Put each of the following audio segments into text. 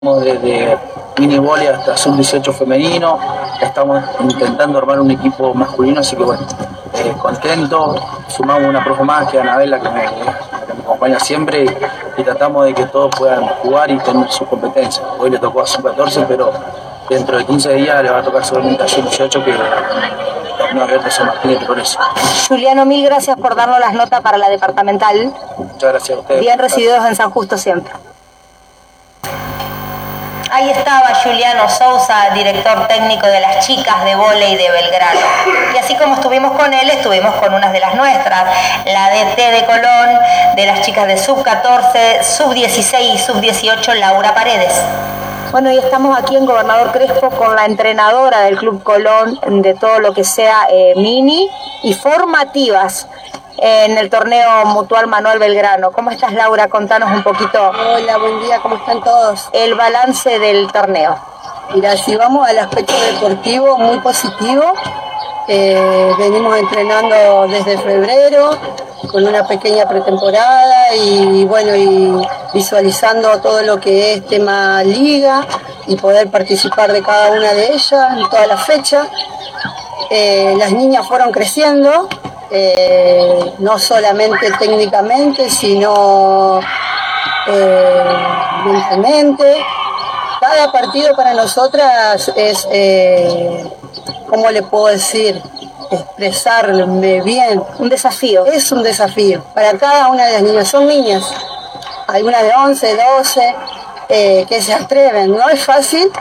Desde mini vóley hasta sub-18 femenino, estamos intentando armar un equipo masculino, así que bueno, contento. Sumamos una profe más, que es Anabel, la que me acompaña siempre, y tratamos de que todos puedan jugar y tener su competencia. Hoy le tocó a sub-14, pero dentro de 15 días le va a tocar solamente a sub-18, que no abierto San Martín y Progreso. Juliano, mil gracias por darnos las notas para la departamental. Muchas gracias a ustedes. Bien recibidos en San Justo siempre. Ahí estaba Juliano Sousa, director técnico de las chicas de vóley de Belgrano. Y así como estuvimos con él, estuvimos con unas de las nuestras, la DT de Colón, de las chicas de sub-14, sub-16 y sub-18, Laura Paredes. Bueno, y estamos aquí en Gobernador Crespo con la entrenadora del Club Colón de todo lo que sea mini y formativas en el torneo mutual Manuel Belgrano. ¿Cómo estás, Laura? Contanos un poquito. Hola, buen día, ¿cómo están todos? El balance del torneo. Mira, si vamos al aspecto deportivo, muy positivo. Venimos entrenando desde febrero con una pequeña pretemporada y bueno, y visualizando todo lo que es tema liga y poder participar de cada una de ellas en toda la fecha. Las niñas fueron creciendo. No solamente técnicamente, sino mentalmente. Cada partido para nosotras es, ¿cómo le puedo decir? Expresarme bien. Un desafío. Es un desafío para cada una de las niñas. Son niñas, algunas de 11, 12, que se atreven. No es fácil,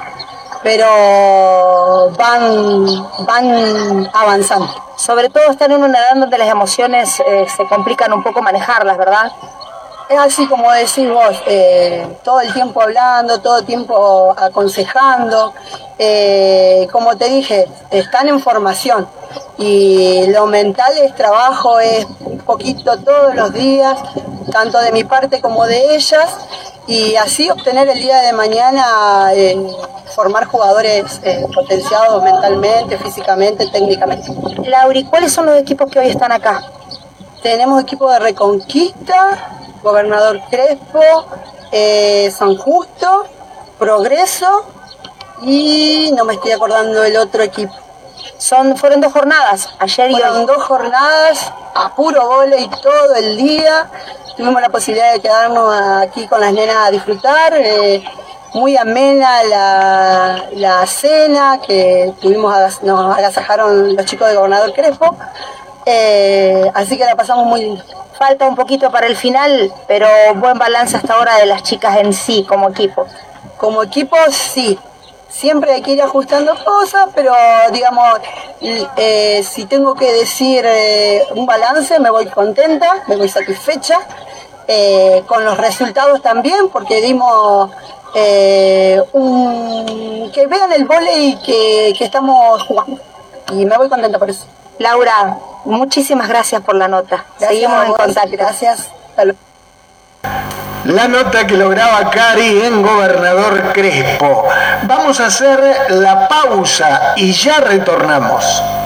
pero van avanzando. Sobre todo están en una edad donde las emociones se complican un poco manejarlas, ¿verdad? Es así como decís vos, todo el tiempo hablando, todo el tiempo aconsejando. Como te dije, están en formación y lo mental es trabajo, es un poquito todos los días, tanto de mi parte como de ellas, y así obtener el día de mañana formar jugadores potenciados mentalmente, físicamente, técnicamente. Lauri, ¿cuáles son los equipos que hoy están acá? Tenemos equipo de Reconquista, Gobernador Crespo, San Justo, Progreso y no me estoy acordando del otro equipo. Fueron 2 jornadas, ayer y hoy. Fueron 2 jornadas a puro vóley todo el día. Tuvimos la posibilidad de quedarnos aquí con las nenas a disfrutar. Muy amena la cena que nos agasajaron los chicos de Gobernador Crespo. Así que la pasamos muy lindo. Falta un poquito para el final, pero buen balance hasta ahora de las chicas en sí, como equipo. Como equipo, sí. Siempre hay que ir ajustando cosas, pero digamos, si tengo que decir un balance, me voy contenta, me voy satisfecha, con los resultados también, porque dimos que vean el vóley que estamos jugando, y me voy contenta por eso. Laura, muchísimas gracias por la nota. Gracias. Seguimos en contacto. Gracias. Hasta luego. La nota que lograba Cari en Gobernador Crespo. Vamos a hacer la pausa y ya retornamos.